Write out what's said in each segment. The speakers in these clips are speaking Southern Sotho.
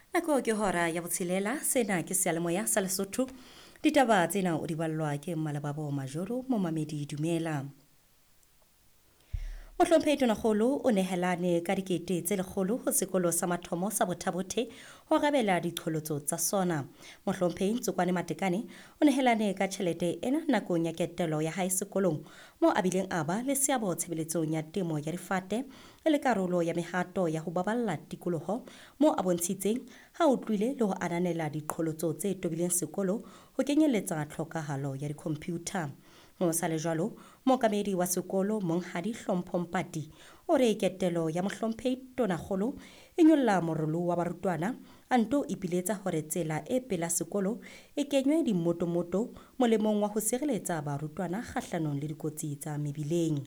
Nako ke hora ya botshelela sena ke sealemoya sa Lesotho ditaba tsena o di ballwa ke Mmalababo Majoro mo mamedi dumela Mohlomphehi Tonakgolo o nehelane ka dikete tse 100 ho sekolo sa mathomo sa Bothabothe ho rabela diqholotso tsa sona. Mohlomphehi Tsokwane Matekane o nehelane ka tjhelete ena nakong ya ketelo ya hae sekolong mo a bileng a ba le seabo tshebeletsong ya temo ya difate le karolo ya mehato ya ho baballa tikoloho mo a bontshitseng ha o tlwile le ho ananela diqholotso tse tobileng sekolo ho kenyeletsa tlhokahalo ya dikhompiyutha. Mo sa le jwalo mookamedi wa sekolo Monghadi Hlompho Mpati o re ketelo ya Mohlomphehi Tonakgolo e nyolla morolo wa barutwana a nto ipiletsa hore tsela e pela sekolo e kenywe dimmotomoto molemong wa ho sireletsa barutwana kgahlanong le dikotsi tsa mebileng.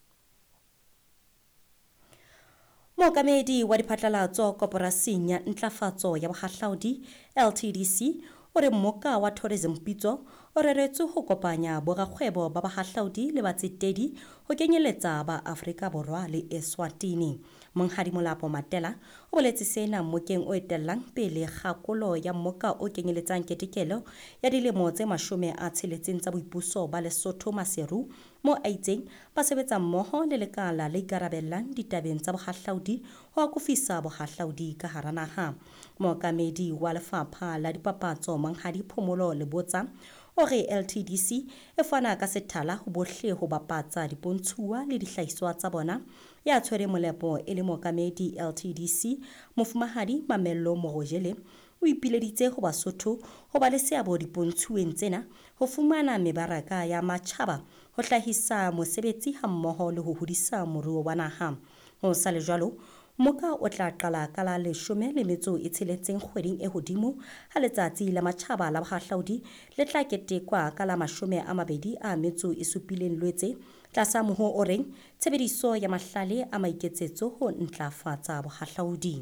Mookamedi wa diphatlalatso Koporasing ya Ntlafatso ya Bohahlaudi LTDC o re mmoka wa Tourism Pitso o reretswe ho kopanya borakgwebo ba bahahlaudi le batsetedi ho kenyeletsa ba Afrika Borwa le Eswatini. Monghadi Molapo Matela o boletse sena mmokeng o etellang pele kgakolo ya mmoka o kenyeletsang ketekelo ya dilemo tse 60 tsa boipuso ba Lesotho Maseru mo a itseng ba sebetsa mmoho le lekala le ikarabellang ditabeng tsa bohahlaudi ho akofisa bohahlaudi ka hara naha. Mookamedi wa Lefapha la Dipapatso Monghadi Phomolo Lebotsa o re LTDC e fana ka sethala ho bohle ho bapatsa dipontshua le dihlahiswa tsa bona. Ya tshwere molepo e le mookamedi LTDC Mofumahadi Mamello Morojele o ipileditse ho Basotho ho ba le seabo dipontshueng tsena ho fumana mebaraka ya matjhaba ho hlahisa mosebetsi hammoho le ho hodisa moruo wa naha. Ho sa le jwalo Moka o tla qala ka la 16 kgweding e hodimo ha letsatsi la matjhaba la bohahlaudi le tla ketekwa ka la 27 Loetse tlasa moho o reng tshebediso ya mahlale a maiketsetso ho ntlafatsa bohahlaudi.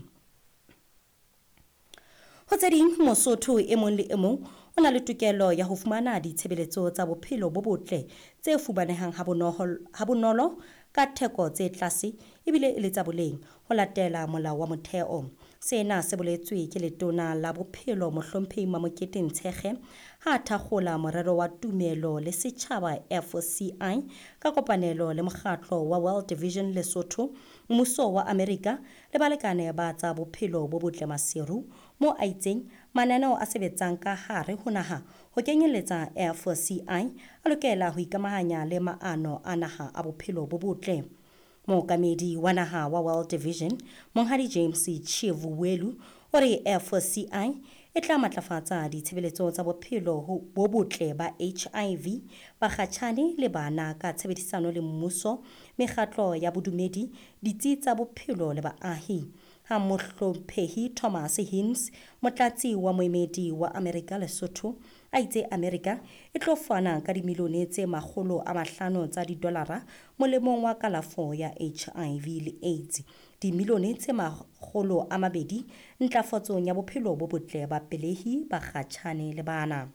Ho tse ding Mosotho e mong le e mong o na le tokelo ya ho fumana ditshebeletso tsa bophelo bo botle tse fumanehang ha bonolo ka theko tse tlase ebile e le tsa boleng ho latela molao wa motheo. Sena se boletswe ke letona la bophelo Mohlomphehi Mamokete Ntsheche ha thakgola morero wa tumelo le setjhaba FCI ka kopanelo le mokgatlo wa World Vision Lesotho, mmuso wa Amerika le balekane ba tsa bophelo bo botle Maseru mo a itseng mananeo a sebetsang ka hare ho naha ho kenyeletsa FCI a lokela ho ikamahanya le maano a naha a bophelo bo botle. Mookamedi wa naha wa World Vision Monghadi James Chivuwelu o re FCI e tla matlafatsa ditshebeletso tsa bophelo bo botle ba HIV bakgatjhane le bana ka tshebedisano le mmuso, mekgatlo ya bodumedi, ditsi tsa bophelo le baahi. Ha Mohlomphehi Thomas Hines motlatsi wa moemedi wa Amerika Lesotho a itse Amerika e tlo fana ka dimilione tse 500 tsa didolara molemong wa kalafo ya HIV le AIDS, dimilione tse 200 ntlafatsong ya bophelo bo botle ba pelehi bakgatjhane le bana.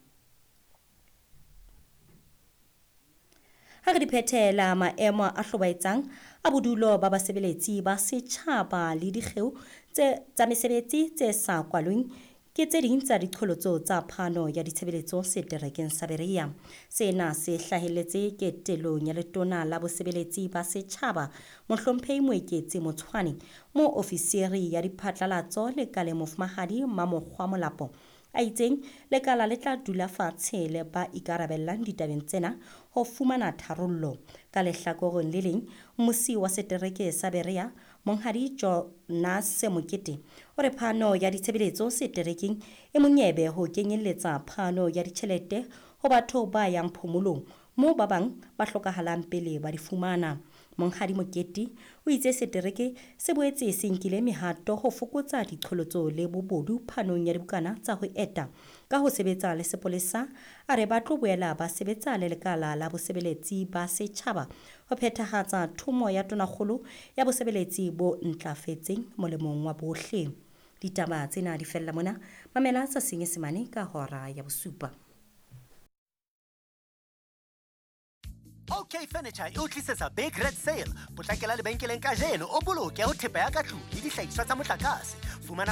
Ha re di phethela maemo a hlobaetsang a bodulo ba basebeletsi ba setjhaba le dikgeo tsa mesebetsi tse sa kwalweng ke tse ding tsa diqholotso tsa phano ya ditshebeletso seterekeng sa Beria. Sena se hlahelletse ketelong ya letona la bosebeletsi ba setjhaba Mohlomphehi Moeketsi Motshwane mo ofisiri ya diphatlalatso le kale Mofumahadi Mamokgwa Molapo a itseng lekala le tla dula fatshe le ba ikarabellang ditabeng tsena ho fumana tharollo. Ka lehlakoreng le leng mmusi wa setereke sa Beria Monghadi Jonas Mokete o re phano ya ditshebeletso seterekeng e monyebe ho kenyeletsa phano ya ditjhelete ho batho ba yang phomolong mo ba bang ba hlokahalang pele ba di fumana. Monghadi Mokete o itse setereke se boetse se nkile mehato ho fokotsa diqholotso le bobodu phanong ya dibukana tsa ho eta ka ho sebetsa le sepolesa a re ba tlo boela ba sebetsa le lekala la bosebeletsi ba setjhaba ho phethahatsa thomo ya Tonakgolo ya bosebeletsi bo ntlafetseng molemong wa bohle. Ditaba tsena di fella mona, mamela tsa Senyesemane ka hora ya bosupa. OK Furniture e o tlisetsa Big Red Sale. Potlakela lebenkeleng kajeno o boloke ho thepa ya ka tlung le dihlahiswa tsa motlakase. Fumana